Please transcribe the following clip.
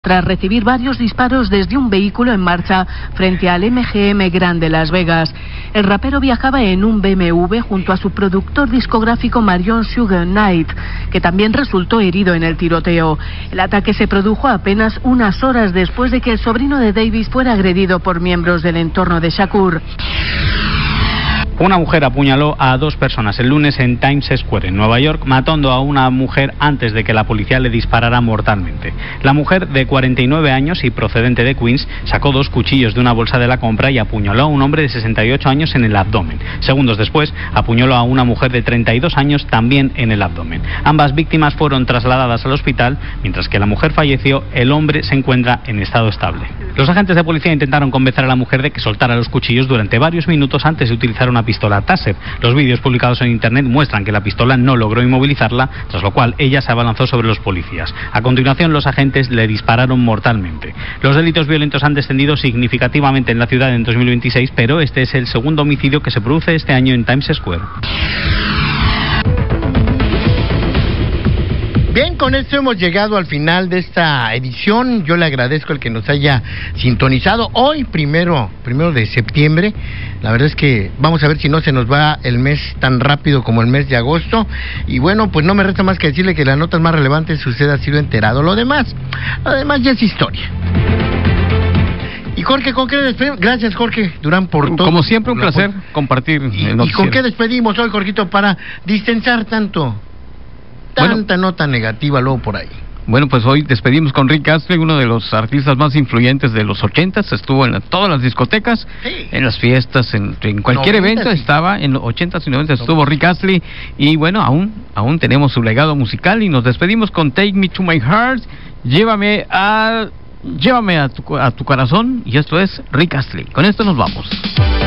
tras recibir varios disparos desde un vehículo en marcha frente al MGM Grand de Las Vegas. El rapero viajaba en un BMW junto a su productor discográfico Marion Sugar Knight, que también resultó herido en el tiroteo. El ataque se produjo apenas unas horas después de que el sobrino de Davis fuera agredido por miembros del entorno de Shakur. Una mujer apuñaló a 2 personas el lunes en Times Square, en Nueva York, matando a una mujer antes de que la policía le disparara mortalmente. La mujer, de 49 años y procedente de Queens, sacó 2 cuchillos de una bolsa de la compra y apuñaló a un hombre de 68 años en el abdomen. Segundos después, apuñaló a una mujer de 32 años también en el abdomen. Ambas víctimas fueron trasladadas al hospital, mientras que la mujer falleció. El hombre se encuentra en estado estable. Los agentes de policía intentaron convencer a la mujer de que soltara los cuchillos durante varios minutos antes de utilizar una pistola Taser. Los vídeos publicados en internet muestran que la pistola no logró inmovilizarla, tras lo cual ella se abalanzó sobre los policías. A continuación, los agentes le dispararon mortalmente. Los delitos violentos han descendido significativamente en la ciudad en 2026, pero este es el segundo homicidio que se produce este año en Times Square. Bien, con esto hemos llegado al final de esta edición. Yo le agradezco el que nos haya sintonizado hoy, primero de septiembre. La verdad es que vamos a ver si no se nos va el mes tan rápido como el mes de agosto. Y bueno, pues no me resta más que decirle que las notas más relevantes usted ha sido enterado. Lo demás ya es historia. Y Jorge, ¿con qué despedimos? Gracias, Jorge Durán, por todo. Como siempre, un placer compartir. ¿Y con qué despedimos hoy, Jorgito, para distensar tanta nota negativa luego por ahí? Bueno, pues hoy despedimos con Rick Astley, uno de los artistas más influyentes de los 80s. Estuvo en todas las discotecas, sí, en las fiestas, en cualquier 90, evento, sí. Estaba en los 80s y 90s, estuvo Rick Astley. Y bueno, aún tenemos su legado musical. Y nos despedimos con Take Me to My Heart, Llévame a tu corazón. Y esto es Rick Astley. Con esto nos vamos.